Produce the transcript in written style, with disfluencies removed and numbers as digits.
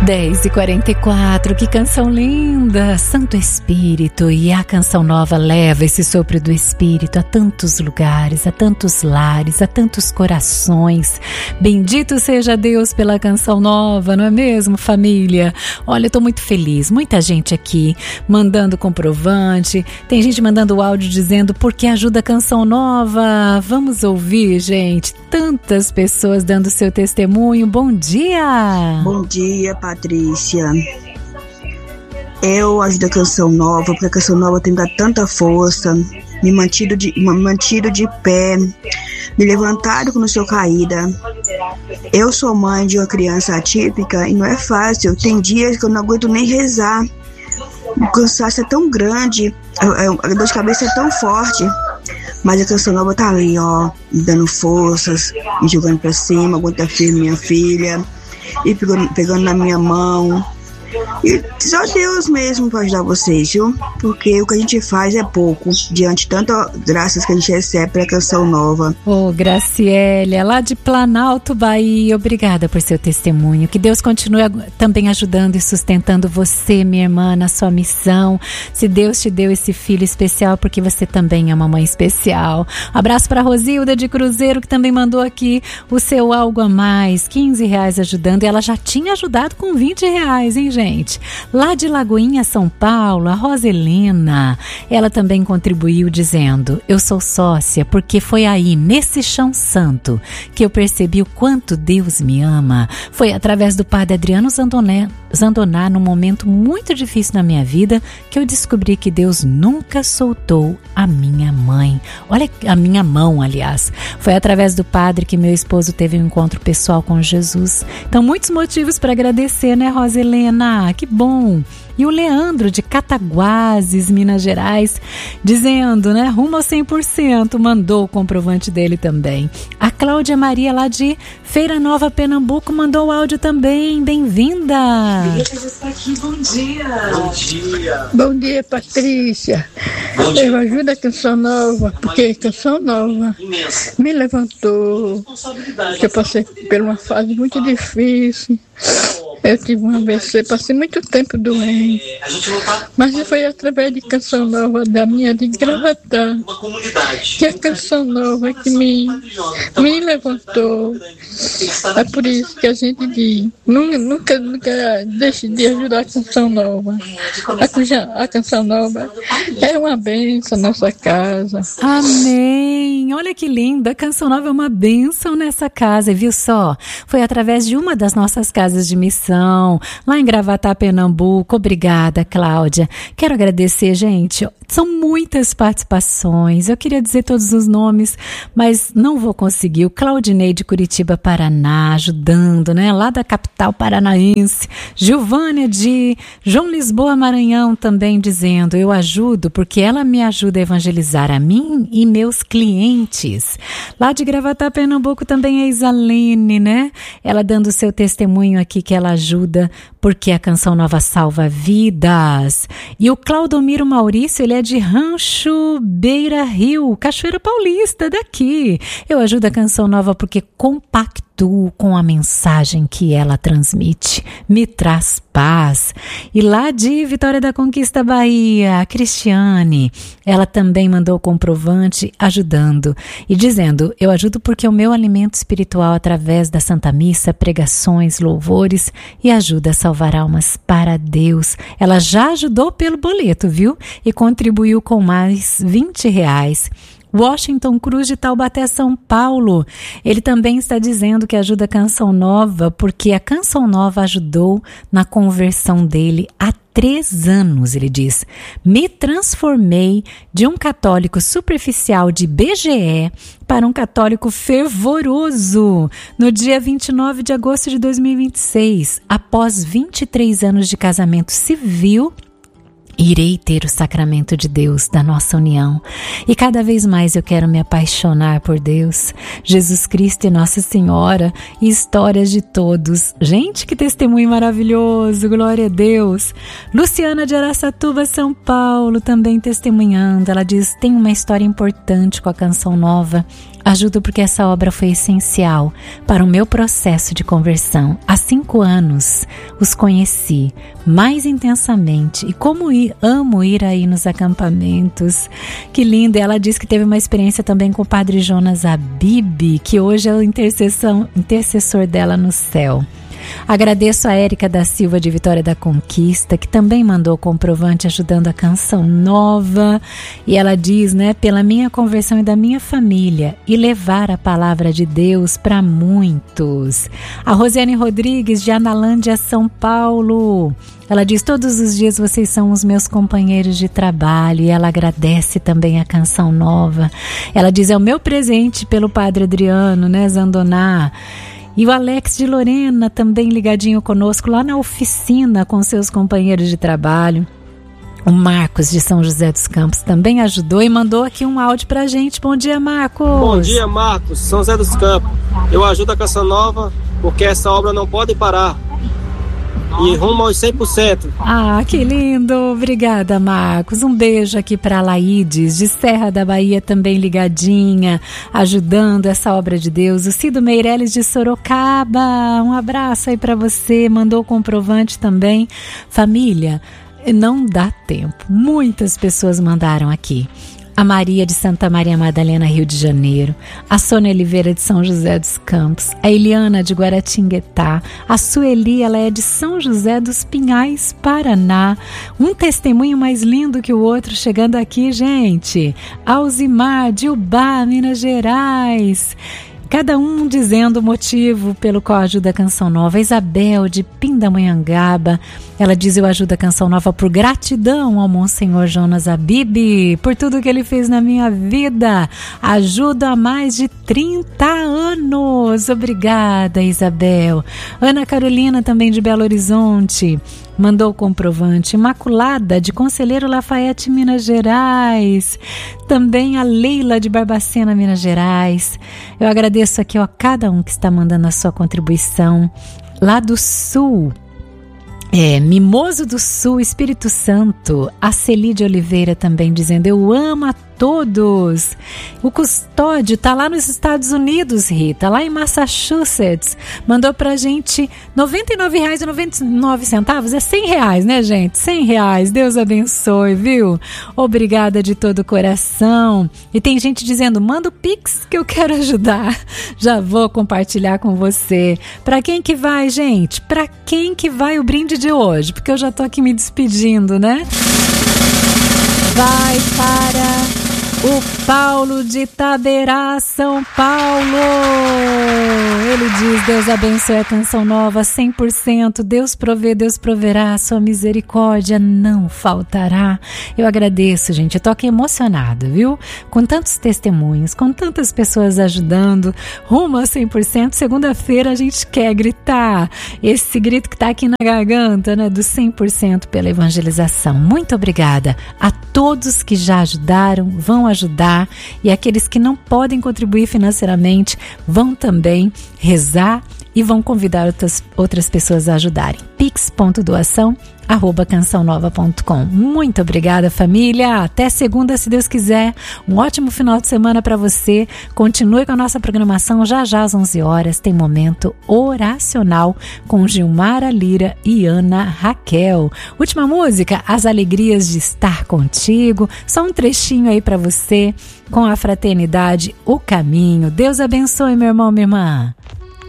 10h44, que canção linda, Santo Espírito. E a canção nova leva esse sopro do Espírito a tantos lugares, a tantos lares, a tantos corações. Bendito seja Deus pela canção nova, não é mesmo, família? Olha, eu tô muito feliz, muita gente aqui mandando comprovante, tem gente mandando áudio dizendo porque ajuda a canção nova. Vamos ouvir, gente, tantas pessoas dando seu testemunho. Bom dia! Bom dia, Patrícia. Eu ajudo a canção nova, porque a canção nova tem dado tanta força, me mantido de pé, me levantado quando sou caída. Eu sou mãe de uma criança atípica e não é fácil. Tem dias que eu não aguento nem rezar. O cansaço é tão grande, a dor de cabeça é tão forte. Mas a canção nova tá ali, ó, me dando forças, me jogando pra cima, aguenta firme minha filha, e pegando na minha mão. E só Deus mesmo para ajudar vocês, viu? Porque o que a gente faz é pouco diante de tantas graças que a gente recebe pela canção nova. Ô, Graciela, lá de Planalto, Bahia, obrigada por seu testemunho. Que Deus continue também ajudando e sustentando você, minha irmã, na sua missão. Se Deus te deu esse filho especial, porque você também é uma mãe especial. Abraço para Rosilda de Cruzeiro, que também mandou aqui o seu algo a mais, R$15 ajudando. E ela já tinha ajudado com R$20, hein, gente? Lá de Lagoinha, São Paulo, a Rosa Helena, ela também contribuiu dizendo: eu sou sócia porque foi aí, nesse chão santo, que eu percebi o quanto Deus me ama. Foi através do padre Adriano Zandoná, num momento muito difícil na minha vida, que eu descobri que Deus nunca soltou a minha mãe. Olha, a minha mão, aliás. Foi através do padre que meu esposo teve um encontro pessoal com Jesus. Então, muitos motivos para agradecer, né, Rosa Helena? Que bom! E o Leandro de Cataguases, Minas Gerais, dizendo, né, rumo ao 100%, mandou o comprovante dele também. A Cláudia Maria, lá de Feira Nova, Pernambuco, mandou o áudio também. Bem-vinda! Bom dia! Bom dia! Bom dia, Patrícia! Bom dia. Eu ajudo a canção nova, porque a canção nova me levantou, que eu passei por uma fase muito difícil. Eu tive um AVC, passei muito tempo doente, mas foi através de canção nova da minha de Gravatá, que a canção nova que me levantou. É por isso que a gente diz, nunca deixe de ajudar a canção nova. A canção nova é uma bênção na nossa casa. Amém! Olha que linda, a canção nova é uma bênção nessa casa, viu só? Foi através de uma das nossas casas de missão, lá em Gravatá, Pernambuco. Obrigada, Cláudia. Quero agradecer, gente. São muitas participações. Eu queria dizer todos os nomes, mas não vou conseguir. O Claudinei de Curitiba, Paraná, ajudando, né? Lá da capital paranaense. Gilvânia de João Lisboa, Maranhão, também dizendo: eu ajudo porque ela me ajuda a evangelizar a mim e meus clientes. Lá de Gravatá, Pernambuco, também a Isalene, né? Ela dando o seu testemunho aqui que ela ajuda porque a canção nova salva vidas. E o Claudomiro Maurício, ele é de Rancho Beira Rio, Cachoeira Paulista, daqui. Eu ajudo a canção nova porque compactuo com a mensagem que ela transmite, me traz paz. E lá de Vitória da Conquista, Bahia, a Cristiane, ela também mandou comprovante ajudando e dizendo: eu ajudo porque o meu alimento espiritual através da Santa Missa, pregações, louvores, e ajuda a salvar almas para Deus. Ela já ajudou pelo boleto, viu? E contribuiu com mais R$20. Washington Cruz de Taubaté, São Paulo. Ele também está dizendo que ajuda a canção nova porque a canção nova ajudou na conversão dele há 3 anos, ele diz. Me transformei de um católico superficial de BGE para um católico fervoroso no dia 29 de agosto de 2026, após 23 anos de casamento civil irei ter o sacramento de Deus, da nossa união. E cada vez mais eu quero me apaixonar por Deus, Jesus Cristo e Nossa Senhora e histórias de todos. Gente, que testemunho maravilhoso, glória a Deus. Luciana de Araçatuba, São Paulo, também testemunhando. Ela diz, tem uma história importante com a Canção Nova. Ajudo porque essa obra foi essencial para o meu processo de conversão. Há 5 anos os conheci mais intensamente e como amo ir aí nos acampamentos. Que linda! Ela diz que teve uma experiência também com o Padre Jonas Abib, que hoje é o intercessor dela no céu. Agradeço a Érica da Silva de Vitória da Conquista, que também mandou comprovante ajudando a Canção Nova. E ela diz, pela minha conversão e da minha família, e levar a palavra de Deus para muitos. A Rosiane Rodrigues de Analândia, São Paulo. Ela diz, todos os dias vocês são os meus companheiros de trabalho, e ela agradece também a Canção Nova. Ela diz, é o meu presente pelo Padre Adriano, Zandoná. E o Alex de Lorena também ligadinho conosco lá na oficina com seus companheiros de trabalho. O Marcos de São José dos Campos também ajudou e mandou aqui um áudio pra gente. Bom dia, Marcos. Bom dia, Marcos, São José dos Campos. Eu ajudo a Canção Nova porque essa obra não pode parar. E rumo aos 100%. Ah, que lindo! Obrigada, Marcos. Um beijo aqui para a Laides, de Serra da Bahia, também ligadinha, ajudando essa obra de Deus. O Cido Meirelles de Sorocaba, um abraço aí para você. Mandou o comprovante também. Família, não dá tempo. Muitas pessoas mandaram aqui. A Maria de Santa Maria Madalena, Rio de Janeiro, a Sônia Oliveira de São José dos Campos, a Eliana de Guaratinguetá, a Sueli, ela é de São José dos Pinhais, Paraná. Um testemunho mais lindo que o outro chegando aqui, gente. Alzimar de Ubá, Minas Gerais. Cada um dizendo o motivo pelo qual ajuda a Canção Nova. A Isabel de Pindamonhangaba, ela diz, eu ajudo a Canção Nova por gratidão ao Monsenhor Jonas Abib, por tudo que ele fez na minha vida. Ajuda há mais de 30 anos. Obrigada, Isabel. Ana Carolina, também de Belo Horizonte, mandou o comprovante. Imaculada de Conselheiro Lafayette, Minas Gerais. Também a Leila de Barbacena, Minas Gerais. Eu agradeço aqui a cada um que está mandando a sua contribuição. Lá do Sul, Mimoso do Sul, Espírito Santo, a Celi de Oliveira também dizendo, eu amo a todos. O Custódio está lá nos Estados Unidos, Rita, lá em Massachusetts, mandou pra gente R$99,99, é R$100, né, gente? R$100, Deus abençoe, viu? Obrigada de todo o coração. E tem gente dizendo, manda o Pix que eu quero ajudar. Já vou compartilhar com você. Pra quem que vai, gente? Pra quem que vai o brinde de hoje? Porque eu já tô aqui me despedindo, né? Vai para o Paulo de Itaberá, São Paulo. Ele diz, Deus abençoe a Canção Nova 100%. Deus provê, Deus proverá. Sua misericórdia não faltará. Eu agradeço, gente. Eu tô aqui emocionada, viu? Com tantos testemunhos, com tantas pessoas ajudando. Rumo a 100%. Segunda-feira a gente quer gritar. Esse grito que tá aqui na garganta, do 100% pela evangelização. Muito obrigada a todos que já ajudaram, vão ajudar, e aqueles que não podem contribuir financeiramente vão também rezar e vão convidar outras pessoas a ajudarem. pix.doação@cançãonova.com. Muito obrigada, família. Até segunda, se Deus quiser. Um ótimo final de semana para você. Continue com a nossa programação. Já às 11 horas tem momento oracional com Gilmara Lira e Ana Raquel. Última música, As Alegrias de Estar Contigo. Só um trechinho aí para você com a Fraternidade, o Caminho. Deus abençoe, meu irmão, minha irmã.